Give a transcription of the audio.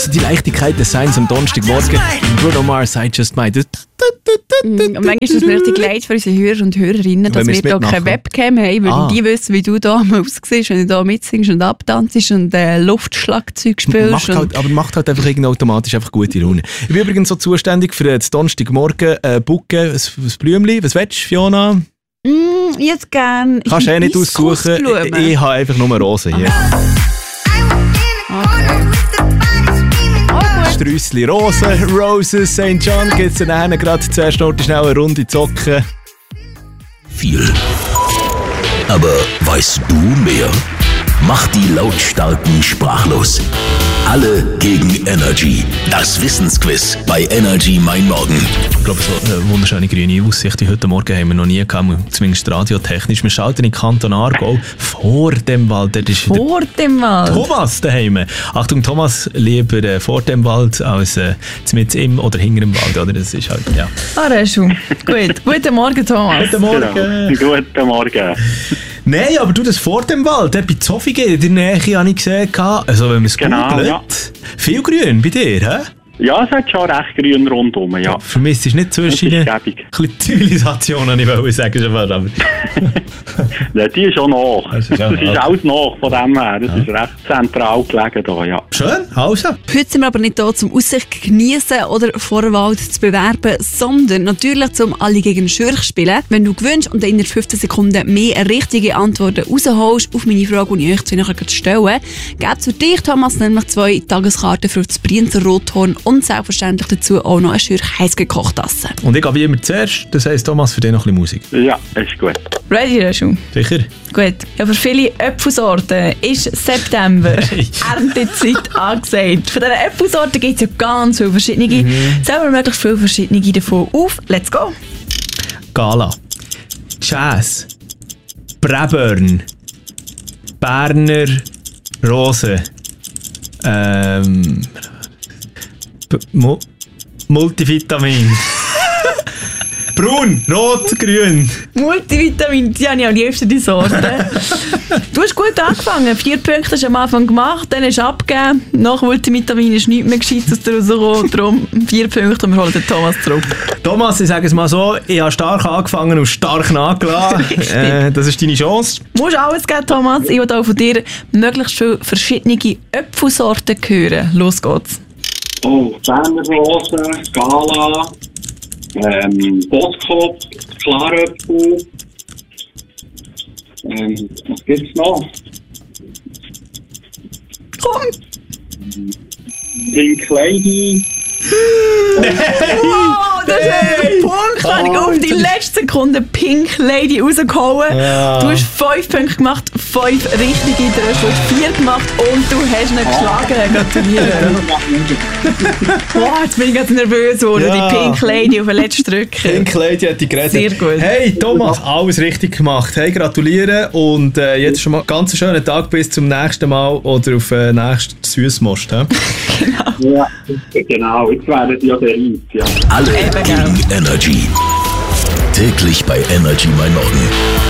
die Leichtigkeit des Seins am Donnerstagmorgen. Bruno Mars, I Just Might. Manchmal ist das richtig leid für unsere Hörer und Hörerinnen, dass wir hier keine Webcam haben, weil die wissen, wie du da aussiehst, wenn du da mitsingst und abtanzt und Luftschlagzeug spielst. Macht halt einfach irgendwie automatisch einfach gute Laune. Ich bin übrigens so zuständig für das Donnerstagmorgen Bucken, ein Blümchen. Was willst du, Fiona? Jetzt gern. Kannst du nicht aussuchen. Ich habe einfach nur Rosen hier. Strüssli Rosen, Roses, St. John gibt es dann gerade zuerst noch schnell eine Runde zocken. Viel. Aber weißt du mehr? Mach die Lautstarken sprachlos. Alle gegen Energy. Das Wissensquiz bei Energy Mein Morgen. Ich glaube, so eine wunderschöne grüne Aussicht wie heute Morgen haben wir noch nie gehabt, zumindest radiotechnisch. Wir schalten in Kanton Aargau vor dem Wald. Vor dem Wald? Thomas daheim. Achtung, Thomas, lieber vor dem Wald als mit im oder hinter dem Wald. Oder? Das ist halt, ja. Reschu. Gut. Guten Morgen, Thomas. Guten Morgen. Genau. Guten Morgen. Nein, aber du, das vor dem Wald, bei Zofingen in der Nähe habe ich gesehen. Also wenn man es googelt, ja. Viel grün bei dir, hä? Ja, es hat schon recht grün rundherum, ja. Vermisst ist nicht zwischen eine Zivilisation, ich wollte sagen, schon fast, aber... Ja, die ist schon nach. Das ist alles nach von dem her. Das ist recht zentral gelegen hier, ja. Schön, also. Heute sind wir aber nicht hier, um Aussicht genießen oder vor der Wald zu bewerben, sondern natürlich zum Alle gegen Schürch spielen. Wenn du gewünscht und in 15 Sekunden mehr richtige Antworten rausholst auf meine Frage, die ich euch nachher stelle, gibt es für dich, Thomas, nämlich 2 Tageskarten für das Brienzer Rothorn und selbstverständlich dazu auch noch eine Schürch heiß gekocht Tasse. Und ich gehe wie immer zuerst, das heisst, Thomas, für dich noch ein bisschen Musik. Ja, ist gut. Ready, Reschu? Sicher? Gut. Ja, für viele Äpfelsorten ist September Erntezeit angesagt. Von diesen Äpfelsorten gibt es ja ganz viele verschiedene. Zählen wir möglichst viele verschiedene davon auf. Let's go! Gala, Jazz, Braeburn, Berner Rose, Multivitamin. Braun, rot, grün. Multivitamin, die habe ich am liebsten, die Sorte. Du hast gut angefangen. 4 Punkte hast du am Anfang gemacht, dann hast du abgegeben. Nach Multivitamin ist nichts mehr Gescheites daraus rausgekommen. Darum 4 Punkte und wir holen den Thomas zurück. Thomas, ich sage es mal so, ich habe stark angefangen und stark nachgelassen. Das ist deine Chance. Du musst alles geben, Thomas. Ich will auch von dir möglichst viele verschiedene Äpfelsorten hören. Los geht's. Oh, Berner Rose, Gala, Boskop, Klaröpfel. Was gibt's noch? Komm! Pink Lady. Wow, das ist ein Punkt. Da habe ich auf die letzte Sekunde Pink Lady rausgehauen. Ja. Du hast 5 Punkte gemacht, 5 richtige, du hast 4 gemacht und du hast ihn geschlagen. Gratuliere. Wow, jetzt bin ich ganz nervös geworden. Ja. Die Pink Lady auf den letzten Drücker. Pink Lady hat dich gerettet. Sehr gut. Hey Thomas, alles richtig gemacht. Hey, gratuliere und jetzt schon mal ganz einen schönen Tag bis zum nächsten Mal oder auf nächsten Süßmost. Genau. Ja, genau. Jetzt werden die ja bereit. Ja. Alle gegen Energy. Täglich bei Energy Mein Morgen.